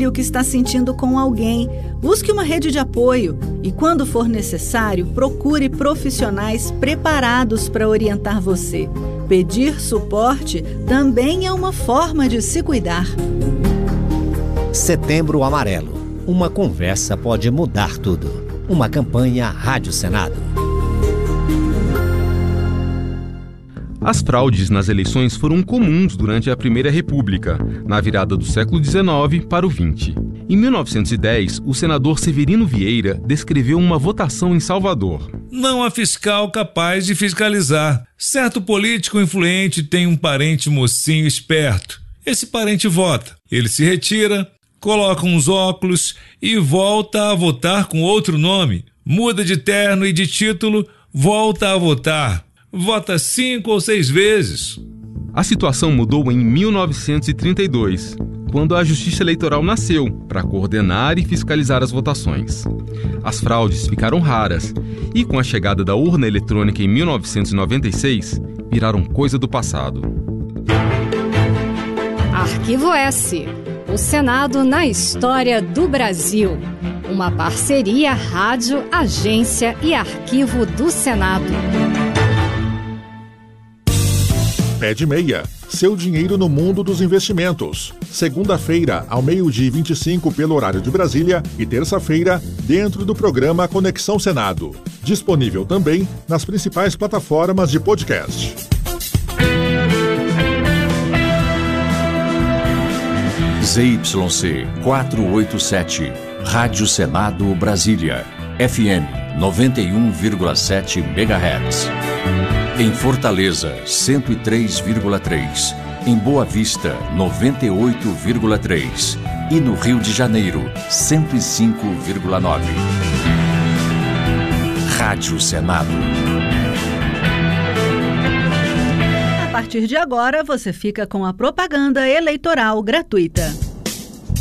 Compartilhe o que está sentindo com alguém. Busque uma rede de apoio e, quando for necessário, procure profissionais preparados para orientar você. Pedir suporte também é uma forma de se cuidar. Setembro Amarelo. Uma conversa pode mudar tudo. Uma campanha Rádio Senado. As fraudes nas eleições foram comuns durante a Primeira República, na virada do século XIX para o XX. Em 1910, o senador Severino Vieira descreveu uma votação em Salvador. Não há fiscal capaz de fiscalizar. Certo político influente tem um parente mocinho esperto. Esse parente vota. Ele se retira, coloca uns óculos e volta a votar com outro nome. Muda de terno e de título, volta a votar. Vota 5 ou 6 vezes. A situação mudou em 1932, quando a Justiça Eleitoral nasceu para coordenar e fiscalizar as votações. As fraudes ficaram raras e, com a chegada da urna eletrônica em 1996, viraram coisa do passado. Arquivo S. O Senado na história do Brasil. Uma parceria Rádio, Agência e Arquivo do Senado. Pé de Meia, seu dinheiro no mundo dos investimentos. Segunda-feira, ao 12h25 pelo horário de Brasília e terça-feira, dentro do programa Conexão Senado. Disponível também nas principais plataformas de podcast. ZYC 487, Rádio Senado Brasília, FM 91,7 MHz. Em Fortaleza, 103,3. Em Boa Vista, 98,3. E no Rio de Janeiro, 105,9. Rádio Senado. A partir de agora, você fica com a propaganda eleitoral gratuita.